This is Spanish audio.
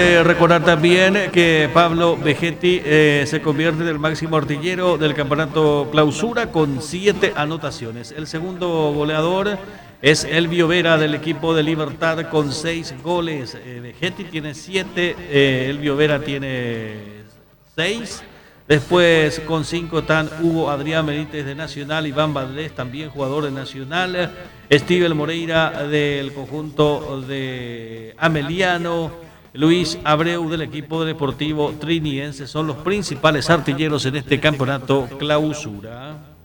Recordar también que Pablo Vegetti se convierte en el máximo artillero del campeonato clausura con 7 anotaciones. El segundo goleador es Elvio Vera del equipo de Libertad con 6 goles. Vegetti tiene 7, Elvio Vera tiene 6. Después con 5 están Hugo Adrián Benítez de Nacional, Iván Valdés también jugador de Nacional, Steven Moreira del conjunto de Ameliano, Luis Abreu del equipo deportivo triniense son los principales artilleros en este campeonato clausura.